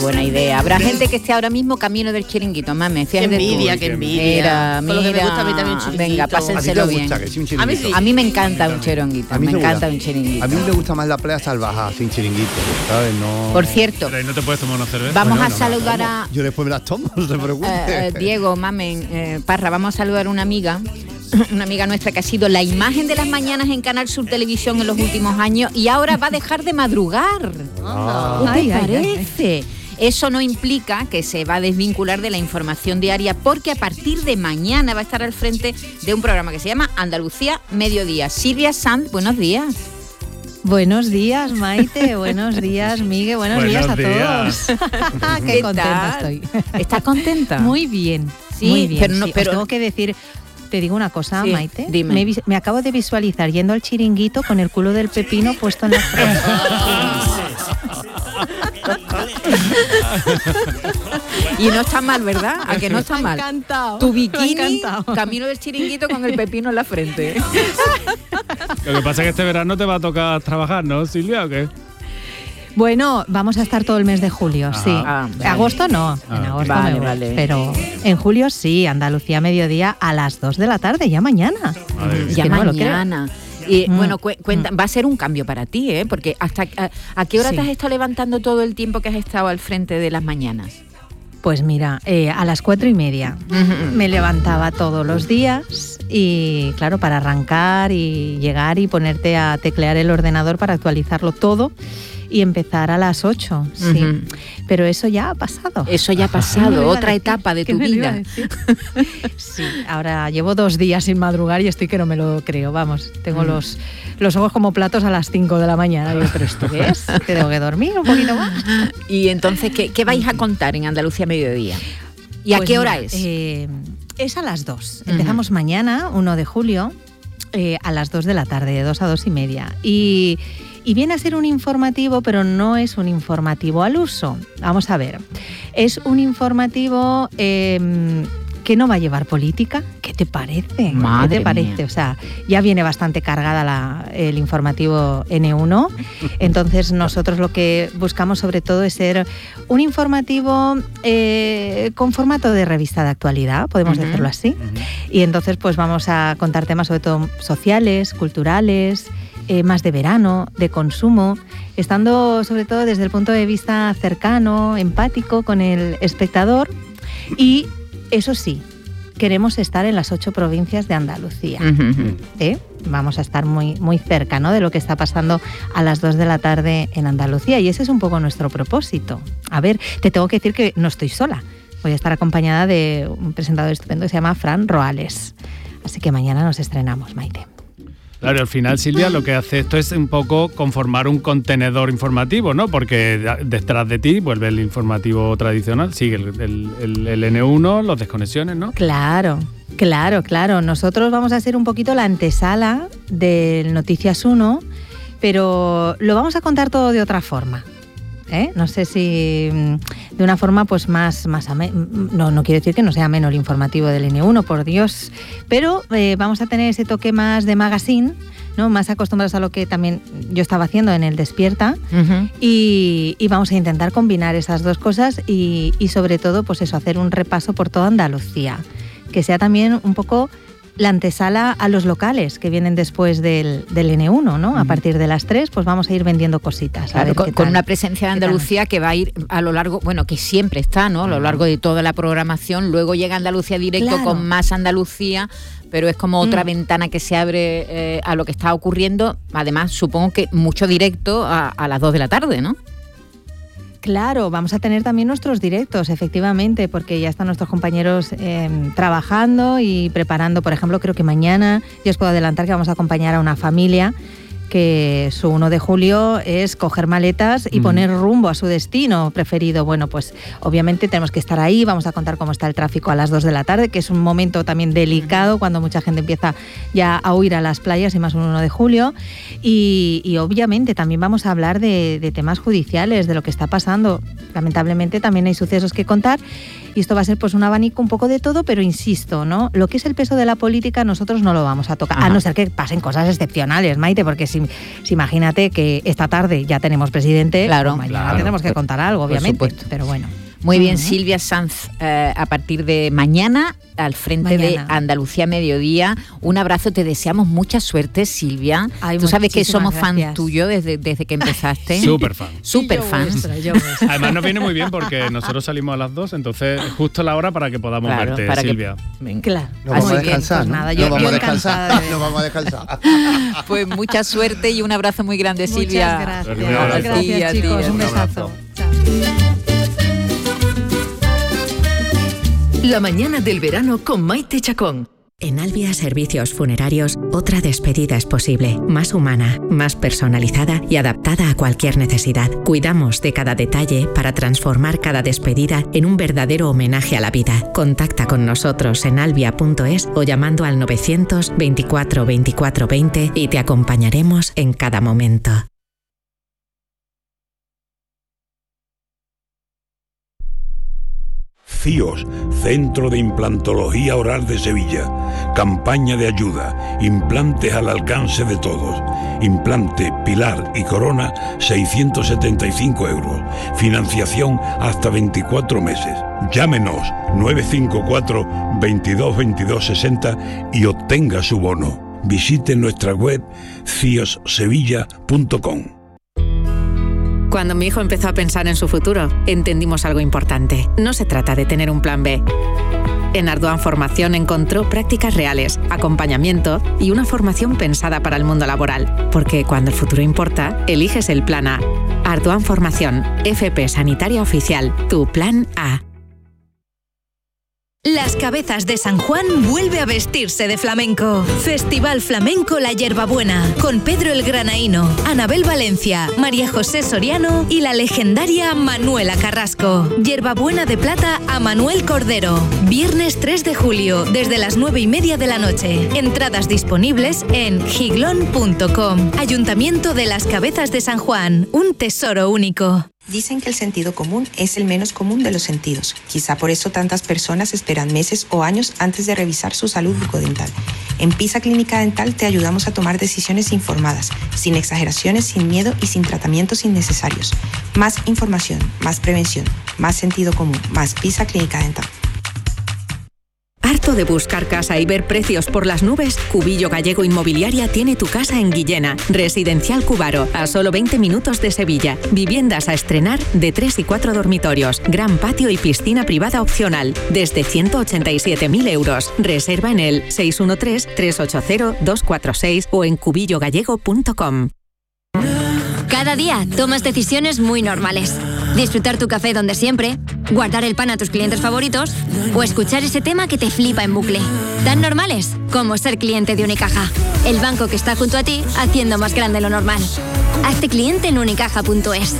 Buena idea. Habrá gente que esté ahora mismo camino del chiringuito, mami. Qué envidia, qué envidia. Mira. Con lo que me gusta a mí también un chiringuito. Venga, pásenselo bien. A mí sí. A mí me encanta un chiringuito. Me encanta un chiringuito. A mí me gusta más la playa salvaje sin chiringuito, ¿sabes? No. Por cierto, Pero ahí no te puedes tomar una cerveza. vamos Bueno, a saludar a Yo después me las tomo, no se preocupe. Diego, mamen, Parra. Vamos a saludar a una amiga nuestra que ha sido la imagen de las mañanas en Canal Sur Televisión en los últimos años y ahora va a dejar de madrugar. ¿Qué te parece? Eso no implica que se va a desvincular de la información diaria porque a partir de mañana va a estar al frente de un programa que se llama Andalucía Mediodía. Silvia Sanz, buenos días. Buenos días, Maite. Buenos días, Miguel. Buenos días a todos. Qué contenta estoy. ¿Estás contenta? Muy bien. Sí, muy bien. pero no, sí. pero Os tengo que decir, te digo una cosa, sí, Maite. Dime. Me acabo de visualizar yendo al chiringuito con el culo del pepino puesto en la frente. Y no está mal, ¿verdad? ¿A que no está mal? Me ha encantado. Tu bikini, encantado. camino del chiringuito con el pepino en la frente. Lo que pasa es que este verano te va a tocar trabajar, ¿no, Silvia, o qué? Bueno, vamos a estar todo el mes de julio, Ajá. sí. Vale. Agosto no, en agosto vale, me voy, vale. pero en julio sí, Andalucía Mediodía a las 2 de la tarde, ya mañana. Madre. Es Ya que no me lo mañana. Y bueno, cuenta, va a ser un cambio para ti, ¿eh? Porque hasta ¿a qué hora Sí. te has estado levantando todo el tiempo que has estado al frente de las mañanas? Pues mira, a las 4:30 me levantaba todos los días y claro, para arrancar y llegar y ponerte a teclear el ordenador para actualizarlo todo y empezar a las 8, sí. Ujú. Pero eso ya ha pasado. Eso ya ha pasado, otra etapa de tu vida. Sí, ahora llevo 2 días sin madrugar y estoy que no me lo creo, vamos, tengo los ojos como platos a las 5 de la mañana. Digo, ¿pero esto qué es? ¿Que tengo que dormir un poquito más? Y entonces, ¿qué vais a contar en Andalucía Mediodía? ¿Y a Pues qué hora mira, es? Es a las 2. Empezamos mañana, 1 de julio, a las 2 de la tarde, de 2 a 2:30. Y viene a ser un informativo, pero no es un informativo al uso. Vamos a ver. Es un informativo que no va a llevar política. ¿Qué te parece? Madre ¿Qué te parece? mía. O sea, ya viene bastante cargada el informativo N1. Entonces nosotros lo que buscamos sobre todo es ser un informativo con formato de revista de actualidad, podemos decirlo así. Y entonces pues vamos a contar temas sobre todo sociales, culturales, más de verano, de consumo, estando sobre todo desde el punto de vista cercano, empático con el espectador. Y eso sí, queremos estar en las 8 provincias de Andalucía. Vamos a estar muy, muy cerca, ¿no?, de lo que está pasando a las 2 de la tarde en Andalucía, y ese es un poco nuestro propósito. A ver, te tengo que decir que no estoy sola. Voy a estar acompañada de un presentador estupendo que se llama Fran Roales. Así que mañana nos estrenamos, Maite. Claro, al final, Silvia, lo que hace esto es un poco conformar un contenedor informativo, ¿no? Porque detrás de ti vuelve el informativo tradicional, sigue el N1, los desconexiones, ¿no? Claro. Nosotros vamos a ser un poquito la antesala del Noticias 1, pero lo vamos a contar todo de otra forma. No sé si de una forma pues más no quiero decir que no sea menos el informativo del N1, por Dios, pero vamos a tener ese toque más de magazine, ¿no?, más acostumbrados a lo que también yo estaba haciendo en el Despierta, y vamos a intentar combinar esas dos cosas y sobre todo pues eso, hacer un repaso por toda Andalucía, que sea también un poco la antesala a los locales que vienen después del N1, ¿no? A partir de las 3, pues vamos a ir vendiendo cositas. Claro, con una presencia de Andalucía que va a ir a lo largo, bueno, que siempre está, ¿no?, a lo largo de toda la programación. Luego llega Andalucía Directo, claro, con más Andalucía, pero es como otra ventana que se abre a lo que está ocurriendo. Además, supongo que mucho directo a las 2 de la tarde, ¿no? Claro, vamos a tener también nuestros directos, efectivamente, porque ya están nuestros compañeros trabajando y preparando. Por ejemplo, creo que mañana, ya os puedo adelantar que vamos a acompañar a una familia que su 1 de julio es coger maletas y poner rumbo a su destino preferido. Bueno, pues obviamente tenemos que estar ahí, vamos a contar cómo está el tráfico a las 2 de la tarde, que es un momento también delicado cuando mucha gente empieza ya a huir a las playas, y más un 1 de julio. Y obviamente también vamos a hablar de temas judiciales, de lo que está pasando. Lamentablemente también hay sucesos que contar. Y esto va a ser pues un abanico un poco de todo, pero insisto, ¿no?, lo que es el peso de la política nosotros no lo vamos a tocar. Ajá. A no ser que pasen cosas excepcionales, Maite, porque si si imagínate que esta tarde ya tenemos presidente, claro, pues mañana tendremos que contar algo, obviamente, pero bueno. Muy bien, Silvia Sanz, a partir de mañana, al frente de Andalucía Mediodía. Un abrazo, te deseamos mucha suerte, Silvia. Ay, tú sabes que somos gracias. fan tuyo desde que empezaste. Súper fan. Súper fan. Además nos viene muy bien porque nosotros salimos a las 2, entonces justo la hora para que podamos verte, para Silvia. Claro. Nos vamos a descansar, pues ¿no? nada, Nos vamos a descansar. Nos vamos a descansar. Pues mucha suerte y un abrazo muy grande, Silvia. Muchas gracias. Gracias, chicos. Un besazo. Chao. La mañana del verano con Maite Chacón. En Albia Servicios Funerarios, otra despedida es posible, más humana, más personalizada y adaptada a cualquier necesidad. Cuidamos de cada detalle para transformar cada despedida en un verdadero homenaje a la vida. Contacta con nosotros en albia.es o llamando al 900 24 24 20 y te acompañaremos en cada momento. CIOS, Centro de Implantología Oral de Sevilla. Campaña de ayuda. Implantes al alcance de todos. Implante, pilar y corona, 675 euros. Financiación hasta 24 meses. Llámenos 954 22 22 60 y obtenga su bono. Visite nuestra web ciossevilla.com. Cuando mi hijo empezó a pensar en su futuro, entendimos algo importante. No se trata de tener un plan B. En Ardoan Formación encontró prácticas reales, acompañamiento y una formación pensada para el mundo laboral. Porque cuando el futuro importa, eliges el plan A. Ardoan Formación, FP Sanitaria Oficial, tu plan A. Las Cabezas de San Juan vuelve a vestirse de flamenco. Festival Flamenco La Hierbabuena, con Pedro el Granaíno, Anabel Valencia, María José Soriano y la legendaria Manuela Carrasco. Hierbabuena de plata a Manuel Cordero. Viernes 3 de julio, desde las 9:30 de la noche. Entradas disponibles en giglón.com. Ayuntamiento de Las Cabezas de San Juan, un tesoro único. Dicen que el sentido común es el menos común de los sentidos. Quizá por eso tantas personas esperan meses o años antes de revisar su salud bucodental. En Pisa Clínica Dental te ayudamos a tomar decisiones informadas, sin exageraciones, sin miedo y sin tratamientos innecesarios. Más información, más prevención, más sentido común, más Pisa Clínica Dental. ¿Harto de buscar casa y ver precios por las nubes? Cubillo Gallego Inmobiliaria tiene tu casa en Guillena. Residencial Cubaro, a solo 20 minutos de Sevilla. Viviendas a estrenar de 3 y 4 dormitorios. Gran patio y piscina privada opcional. Desde 187.000 euros. Reserva en el 613-380-246 o en cubillogallego.com. Cada día tomas decisiones muy normales. Disfrutar tu café donde siempre, guardar el pan a tus clientes favoritos o escuchar ese tema que te flipa en bucle. Tan normales como ser cliente de Unicaja, el banco que está junto a ti haciendo más grande lo normal. Hazte cliente en unicaja.es.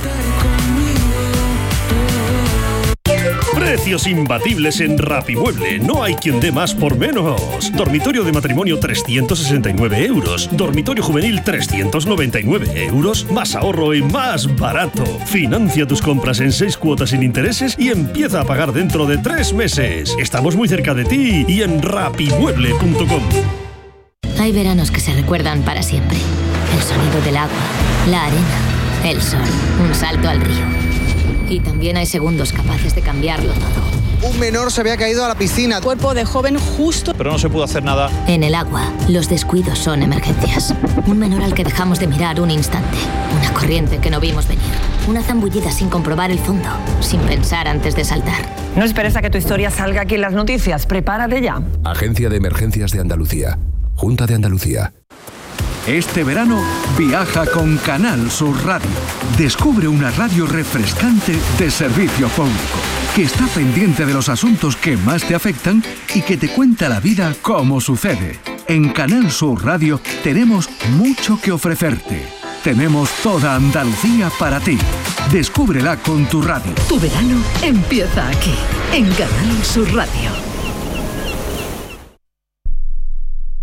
Precios imbatibles en Rapimueble. No hay quien dé más por menos. Dormitorio de matrimonio 369 euros. Dormitorio juvenil 399 euros. Más ahorro y más barato. Financia tus compras en 6 cuotas sin intereses y empieza a pagar dentro de 3 meses. Estamos muy cerca de ti y en rapimueble.com. Hay veranos que se recuerdan para siempre. El sonido del agua, la arena, el sol, un salto al río. Y también hay segundos capaces de cambiarlo todo. Un menor se había caído a la piscina. Cuerpo de joven justo. Pero no se pudo hacer nada. En el agua, los descuidos son emergencias. Un menor al que dejamos de mirar un instante. Una corriente que no vimos venir. Una zambullida sin comprobar el fondo. Sin pensar antes de saltar. No esperes a que tu historia salga aquí en las noticias. Prepárate ya. Agencia de Emergencias de Andalucía. Junta de Andalucía. Este verano viaja con Canal Sur Radio. Descubre una radio refrescante de servicio público, que está pendiente de los asuntos que más te afectan y que te cuenta la vida como sucede. En Canal Sur Radio tenemos mucho que ofrecerte. Tenemos toda Andalucía para ti. Descúbrela con tu radio. Tu verano empieza aquí, en Canal Sur Radio.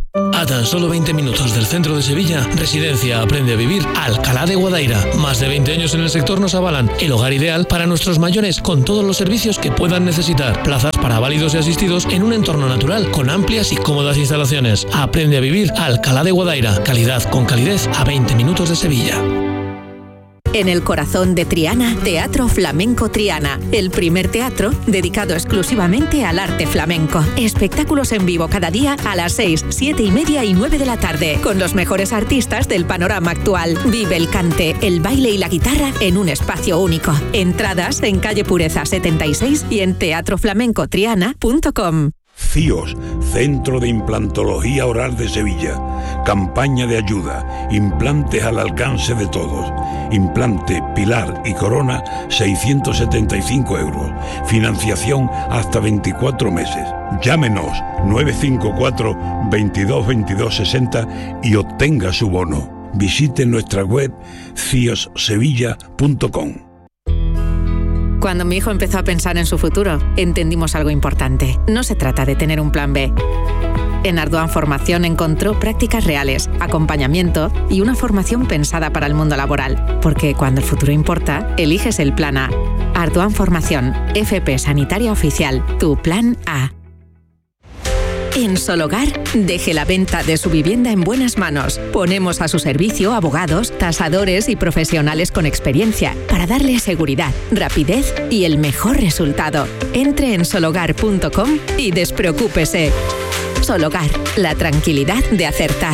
tan solo 20 minutos del centro de Sevilla, Residencia Aprende a Vivir Alcalá de Guadaira. Más de 20 años en el sector nos avalan el hogar ideal para nuestros mayores con todos los servicios que puedan necesitar. Plazas para válidos y asistidos en un entorno natural con amplias y cómodas instalaciones. Aprende a Vivir Alcalá de Guadaira. Calidad con calidez a 20 minutos de Sevilla. En el corazón de Triana, Teatro Flamenco Triana, el primer teatro dedicado exclusivamente al arte flamenco. Espectáculos en vivo cada día a las 6, 7 y media y 9 de la tarde, con los mejores artistas del panorama actual. Vive el cante, el baile y la guitarra en un espacio único. Entradas en calle Pureza 76 y en teatroflamencotriana.com. CIOS, Centro de Implantología Oral de Sevilla. Campaña de ayuda. Implantes al alcance de todos. Implante, pilar y corona, 675 euros. Financiación hasta 24 meses. Llámenos 954 22 22 60 y obtenga su bono. Visite nuestra web ciossevilla.com. Cuando mi hijo empezó a pensar en su futuro, entendimos algo importante. No se trata de tener un plan B. En Arduan Formación encontró prácticas reales, acompañamiento y una formación pensada para el mundo laboral. Porque cuando el futuro importa, eliges el plan A. Arduan Formación, FP Sanitaria Oficial, tu plan A. En Sologar, deje la venta de su vivienda en buenas manos. Ponemos a su servicio abogados, tasadores y profesionales con experiencia para darle seguridad, rapidez y el mejor resultado. Entre en sologar.com y despreocúpese. Sologar, la tranquilidad de acertar.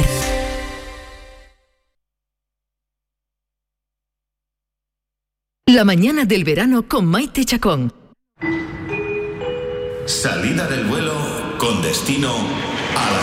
La mañana del verano con Maite Chacón. Salida del vuelo con destino a la